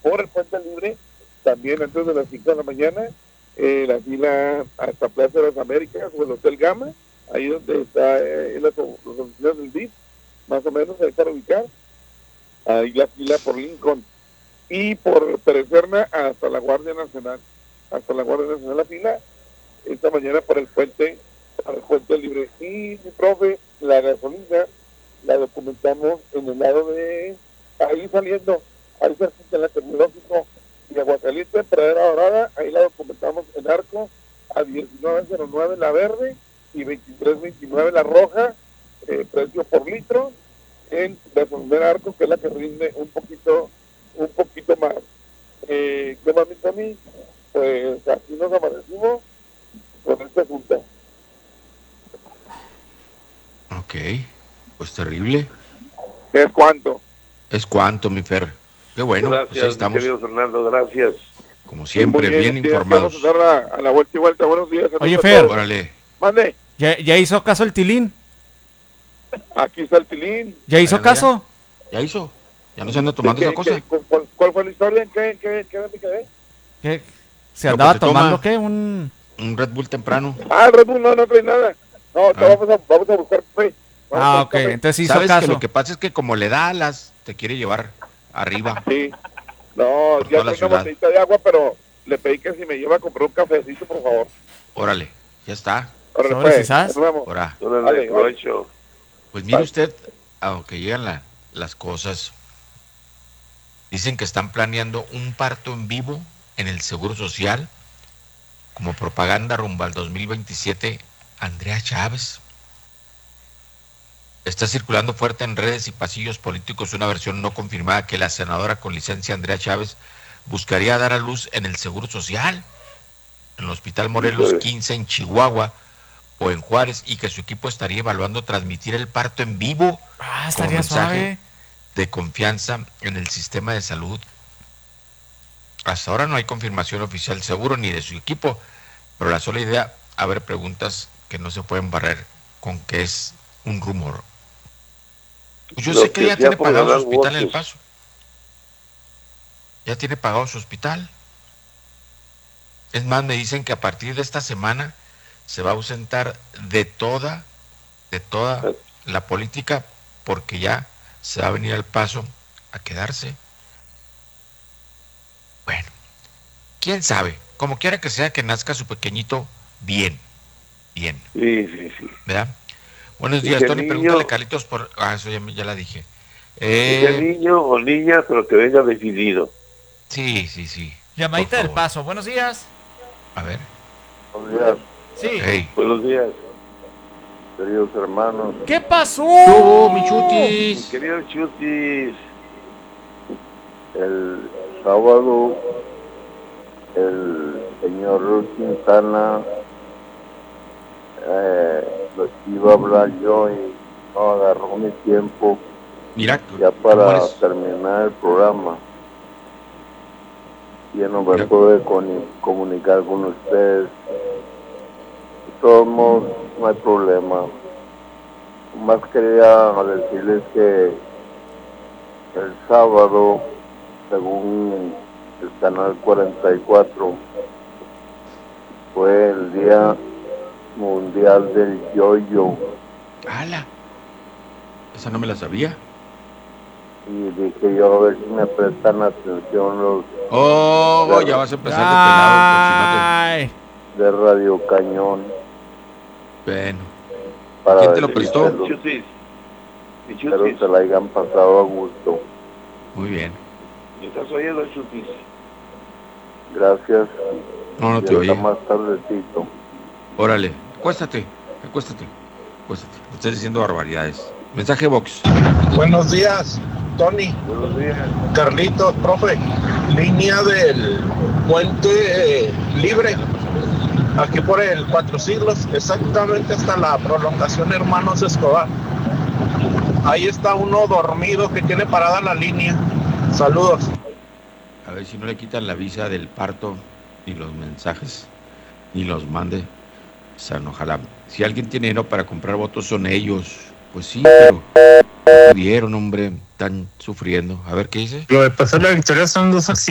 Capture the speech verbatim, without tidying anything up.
por el Puente Libre, también antes de las cinco de la mañana, eh, la fila hasta Plaza de las Américas o el Hotel Gama, ahí donde está eh, las, las oficinas del D I F, más o menos, ahí para ubicar, ahí la fila por Lincoln, y por Perecerna hasta la Guardia Nacional, hasta la Guardia Nacional la fila, esta mañana para el puente, para el Puente Libre. Y mi profe, la gasolina, la documentamos en el lado de, ahí saliendo, ahí cerquita en la Tecnológico y Aguascalientes, Pradera Dorada, ahí la documentamos en Arco, a diecinueve cero nueve la verde y veintitrés veintinueve la roja, eh, precio por litro, en gasolinera Arco, que es la que rinde un poquito, un poquito más. Eh, ¿Qué más, mi Tony? Pues aquí nos amanecimos con esta junta. Ok, pues terrible. ¿Es cuánto? Es cuánto, mi Fer. Qué bueno, gracias, pues ahí estamos. querido Fernando, gracias. Como siempre, bien, bien informados. Vamos a dar a, a la vuelta y vuelta. Buenos días. Oye, Fer. Órale. Mande. ¿Ya, ¿Ya hizo caso el Tilín? Aquí está el Tilín. ¿Ya hizo Bueno, caso? Ya. ya hizo. Ya no se anda tomando ¿Qué, esa cosa. qué, cuál, ¿Cuál fue la historia? ¿En qué, qué, qué me quedé? ¿Qué? ¿Se Lo andaba que te tomando toma. qué? Un... Un Red Bull temprano. Ah, el Red Bull no, no trae nada. No, Ah. vamos, a, vamos a buscar café. Vamos Ah, a ok, buscar café. entonces hizo ¿Sabes caso. que lo que pasa es que como le da alas, te quiere llevar arriba? Sí. No, Por ya toda la tengo una ciudad. botellita de agua, pero le pedí que si me lleva a comprar un cafecito, por favor. Órale, ya está. Órale, Sobres, pues, quizás. nos vemos. Ahora, Órale, Vale, provecho. pues mire Vale. usted, aunque llegan la- las cosas, dicen que están planeando un parto en vivo en el Seguro Social como propaganda rumbo al dos mil veintisiete. Andrea Chávez. Está circulando fuerte en redes y pasillos políticos una versión no confirmada que la senadora con licencia Andrea Chávez buscaría dar a luz en el Seguro Social, en el Hospital Morelos Híjole. quince en Chihuahua o en Juárez, y que su equipo estaría evaluando transmitir el parto en vivo Ah, como estaría mensaje suave. de confianza en el sistema de salud. Hasta ahora no hay confirmación oficial seguro ni de su equipo, pero la sola idea, haber preguntas que no se pueden barrer con que es un rumor. Pues yo Lo sé que que ella sea tiene por pagado su ganar hospital en El votos. Paso. Ya tiene pagado su hospital. Es más, me dicen que a partir de esta semana se va a ausentar de toda, de toda la política, porque ya se va a venir al Paso a quedarse. Bueno, quién sabe, como quiera que sea que nazca su pequeñito, bien, bien, Sí, sí, sí. ¿verdad? Buenos Y días, que Tony, niño- pregúntale a Carlitos por... Ah, eso ya, me- ya la dije. Ese Eh, niño o niña, pero que venga decidido. sí, sí, sí. Llamadita por del favor. Paso. Buenos días. A ver. Buenos días. Sí. Hey. Buenos días, queridos hermanos. ¿Qué pasó? ¡Tú, mi Mi chutis! querido Chutis, el sábado el señor Quintana eh, lo iba a hablar yo y no agarró mi tiempo Mira, ya ¿cómo para eres? terminar el programa. Ya no me Mira. pude con- comunicar con ustedes. De todos modos, no hay problema. Más quería decirles que el sábado, según el canal cuarenta y cuatro, fue el Día Mundial del Yo-Yo. ¡Hala! Esa no me la sabía. Y dije yo, a ver si me prestan atención los Oh, ya vas a empezar de pelado, Ay. de Radio Cañón. Bueno, Para ¿quién te lo decirles prestó? los- Chutis. Mi Espero Chutis. se la hayan pasado a gusto. muy bien. ¿Me estás oyendo, Chutis? Gracias. No, no Y te hasta oye. más tardecito. Órale, acuéstate, acuéstate, acuéstate. Me estás diciendo barbaridades. Mensaje box. Buenos días, Tony, Buenos días. Carlitos, profe. Línea del puente eh, libre, aquí por el Cuatro Siglos, exactamente hasta la prolongación Hermanos Escobar. Ahí está uno dormido que tiene parada la línea. Saludos. A ver si no le quitan la visa del parto, ni los mensajes, ni los mande. O sea, no, ojalá. Si alguien tiene dinero para comprar votos, son ellos. Pues sí, pero no pudieron, hombre. Están sufriendo. A ver qué dice. Lo de pasar la victoria son dos accidentes.